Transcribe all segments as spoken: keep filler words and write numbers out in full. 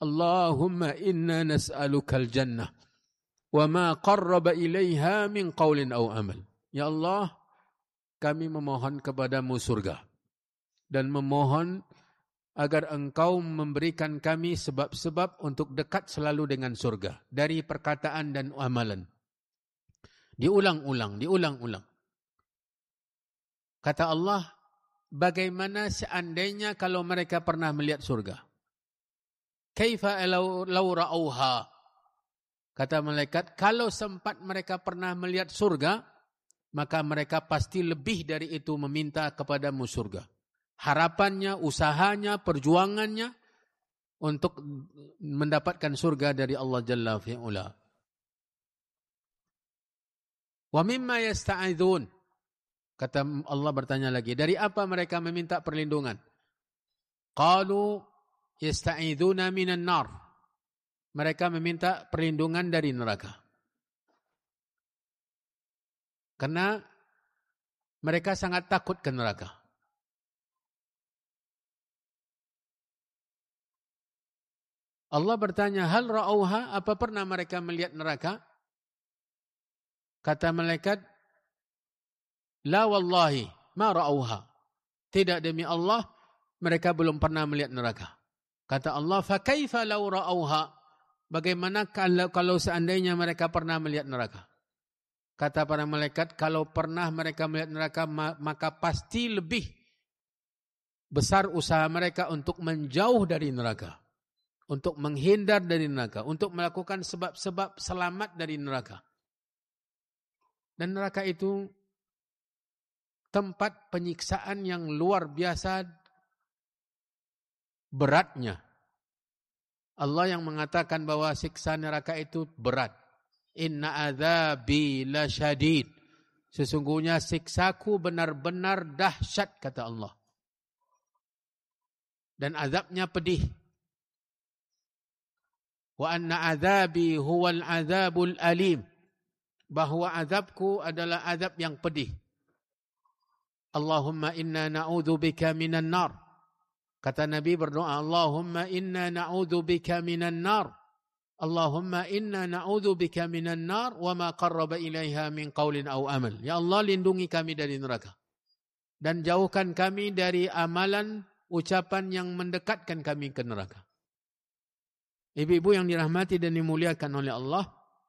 Allahumma inna nas'alukal jannah wa ma qarraba ilaiha min qaulin aw amal. Ya Allah, kami memohon kepadamu surga dan memohon agar engkau memberikan kami sebab-sebab untuk dekat selalu dengan surga dari perkataan dan amalan. Diulang-ulang, diulang-ulang. Kata Allah, bagaimana seandainya kalau mereka pernah melihat surga? Kaifa law ra'auha? Kata malaikat, kalau sempat mereka pernah melihat surga, maka mereka pasti lebih dari itu meminta kepadamu surga. Harapannya, usahanya, perjuangannya untuk mendapatkan surga dari Allah Jalla fi'ula. Wa mimma yasta'idun. Kata Allah bertanya lagi, dari apa mereka meminta perlindungan? Qalu yasta'iduna minan nar. Mereka meminta perlindungan dari neraka. Karena mereka sangat takut ke neraka. Allah bertanya, hal ra'auha, apa pernah mereka melihat neraka? Kata malaikat, la wallahi ma ra'auha. Tidak, demi Allah, mereka belum pernah melihat neraka. Kata Allah, fa kaifa law ra'auha? Bagaimana kalau, kalau seandainya mereka pernah melihat neraka? Kata para malaikat, kalau pernah mereka melihat neraka, maka pasti lebih besar usaha mereka untuk menjauh dari neraka. Untuk menghindar dari neraka. Untuk melakukan sebab-sebab selamat dari neraka. Dan neraka itu tempat penyiksaan yang luar biasa beratnya. Allah yang mengatakan bahwa siksa neraka itu berat. Inna adzabi lasyadid. Sesungguhnya siksaku benar-benar dahsyat, kata Allah. Dan azabnya pedih. Wa anna adzabi huwal adzabul alim. Bahwa azabku adalah azab yang pedih. Allahumma inna na'udzubika minan nar. Kata Nabi berdoa, Allahumma inna na'udzubika minan nar. Allahumma inna na'udzubika minan nar wa ma qarraba ilaiha min qaulin aw amal. Ya Allah, lindungi kami dari neraka. Dan jauhkan kami dari amalan, ucapan yang mendekatkan kami ke neraka. Ibu-ibu yang dirahmati dan dimuliakan oleh Allah.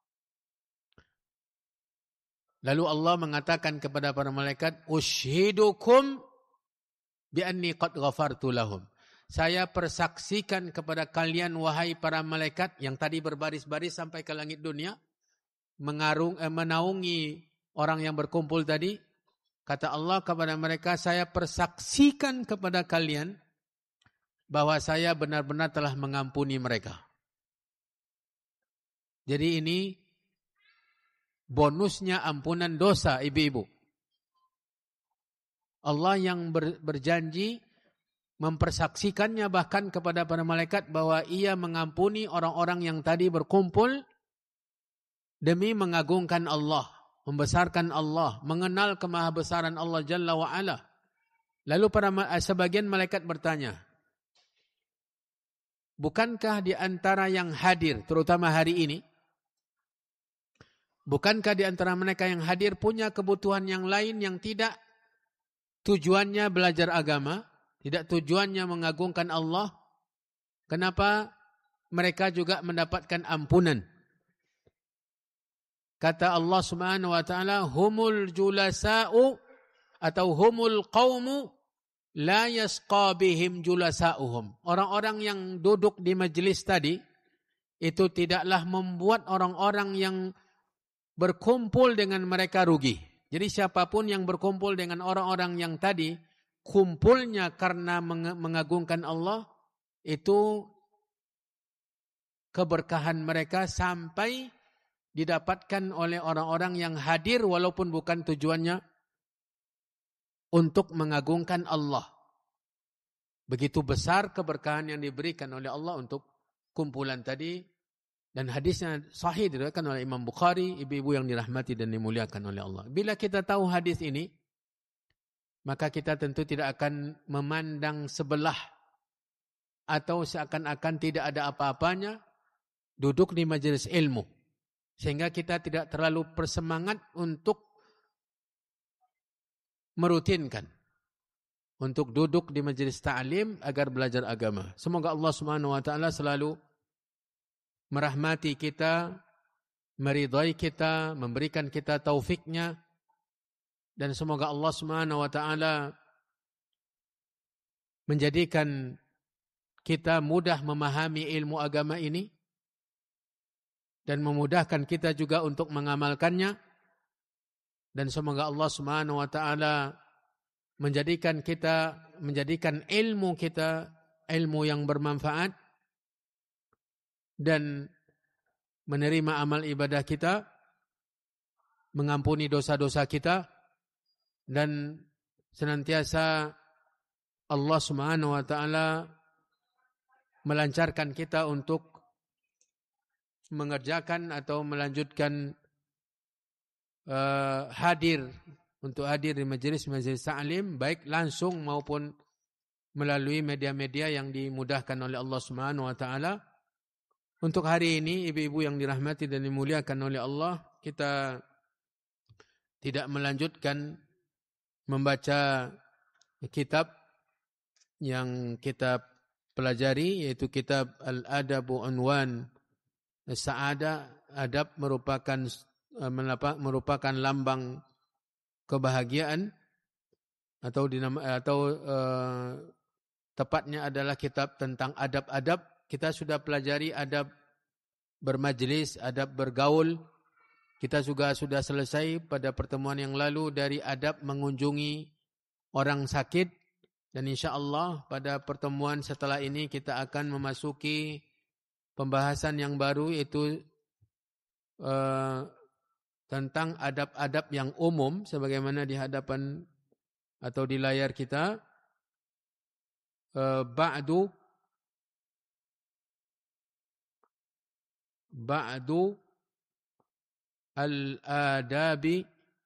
Lalu Allah mengatakan kepada para malaikat, Ushidukum bi'anni qad ghafartu lahum. Saya persaksikan kepada kalian, wahai para malaikat yang tadi berbaris-baris sampai ke langit dunia, mengarung, eh, menaungi orang yang berkumpul tadi. Kata Allah kepada mereka, saya persaksikan kepada kalian bahwa saya benar-benar telah mengampuni mereka. Jadi ini bonusnya ampunan dosa, ibu-ibu. Allah yang ber, berjanji mempersaksikannya bahkan kepada para malaikat bahwa ia mengampuni orang-orang yang tadi berkumpul demi mengagungkan Allah, membesarkan Allah, mengenal kemahabesaran Allah Jalla wa'ala. Lalu para sebagian malaikat bertanya, bukankah di antara yang hadir, terutama hari ini, bukankah di antara mereka yang hadir punya kebutuhan yang lain yang tidak tujuannya belajar agama, tidak tujuannya mengagungkan Allah? Kenapa mereka juga mendapatkan ampunan? Kata Allah Subhanahu wa taala, humul julasa'u atau humul qaumu la yasqa bihim julasa'uhum. Orang-orang yang duduk di majelis tadi itu tidaklah membuat orang-orang yang berkumpul dengan mereka rugi. Jadi siapapun yang berkumpul dengan orang-orang yang tadi, kumpulnya karena mengagungkan Allah, itu keberkahan mereka sampai didapatkan oleh orang-orang yang hadir walaupun bukan tujuannya untuk mengagungkan Allah. Begitu besar keberkahan yang diberikan oleh Allah untuk kumpulan tadi. Dan hadisnya sahih diriwayatkan oleh Imam Bukhari, ibu-ibu yang dirahmati dan dimuliakan oleh Allah. Bila kita tahu hadis ini, maka kita tentu tidak akan memandang sebelah atau seakan-akan tidak ada apa-apanya duduk di majelis ilmu. Sehingga kita tidak terlalu bersemangat untuk merutinkan, untuk duduk di majelis ta'lim agar belajar agama. Semoga Allah Subhanahu wa taala selalu merahmati kita, meridai kita, memberikan kita taufiknya, dan semoga Allah Subhanahu wa taala menjadikan kita mudah memahami ilmu agama ini dan memudahkan kita juga untuk mengamalkannya, dan semoga Allah Subhanahu wa taala menjadikan kita menjadikan ilmu kita ilmu yang bermanfaat dan menerima amal ibadah kita, mengampuni dosa-dosa kita, dan senantiasa Allah Subhanahu wa taala melancarkan kita untuk mengerjakan atau melanjutkan uh, hadir untuk hadir di majelis-majelis ta'lim, baik langsung maupun melalui media-media yang dimudahkan oleh Allah Subhanahu wa taala. Untuk hari ini, ibu-ibu yang dirahmati dan dimuliakan oleh Allah, kita tidak melanjutkan membaca kitab yang kita pelajari, yaitu kitab Al-Adabu Unwan Sa'adah. Adab merupakan merupakan lambang kebahagiaan, atau dinama, atau uh, tepatnya adalah kitab tentang adab-adab. Kita sudah pelajari adab bermajlis, adab bergaul. Kita juga sudah selesai pada pertemuan yang lalu dari adab mengunjungi orang sakit. Dan insyaAllah pada pertemuan setelah ini kita akan memasuki pembahasan yang baru, yaitu uh, tentang adab-adab yang umum sebagaimana di hadapan atau di layar kita. Uh, ba'du ba'du al-adabi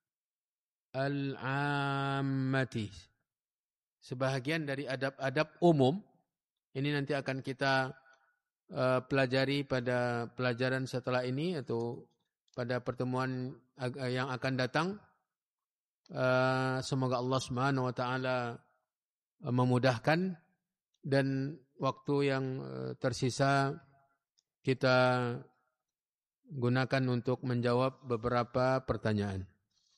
al-ammati, sebahagian dari adab-adab umum. Ini nanti akan kita uh, pelajari pada pelajaran setelah ini atau pada pertemuan yang akan datang. Uh, semoga Allah Subhanahu wa taala memudahkan, dan waktu yang uh, tersisa kita gunakan untuk menjawab beberapa pertanyaan.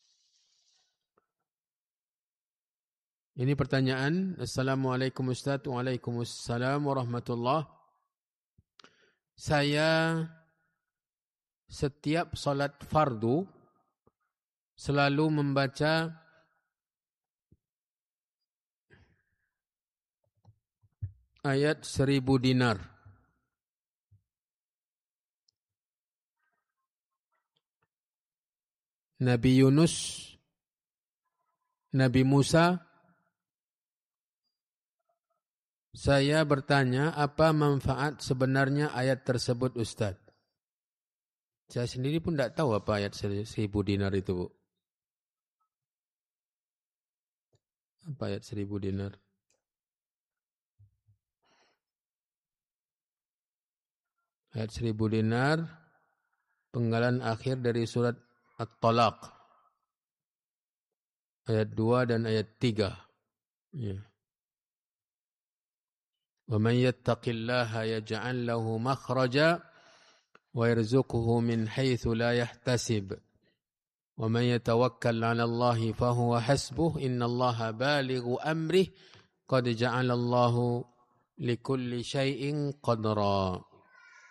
Ini pertanyaan. Assalamualaikum Ustaz. Waalaikumsalam warahmatullahi. Saya setiap salat fardu selalu membaca ayat seribu dinar. Nabi Yunus, Nabi Musa. Saya bertanya, apa manfaat sebenarnya ayat tersebut, Ustaz? Saya sendiri pun tidak tahu apa ayat seribu dinar itu, Bu. Apa ayat seribu dinar? Ayat seribu dinar, penggalan akhir dari surat At-Talaq. Ayat dua dan ayat tiga. Ya. وَمَنْ يَتَّقِ اللَّهَ يَجْعَلْ لَهُ مَخْرَجًا وَيَرْزُقْهُ مِنْ حَيْثُ لَا يَحْتَسِبُ وَمَنْ يَتَوَكَّلْ عَلَى اللَّهِ فَهُوَ حَسْبُهُ إِنَّ اللَّهَ بَالِغُ أَمْرِهِ قَدْ جَعَلَ اللَّهُ لِكُلِّ شَيْءٍ قَدْرًا.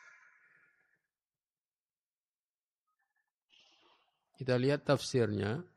Kita lihat tafsirnya.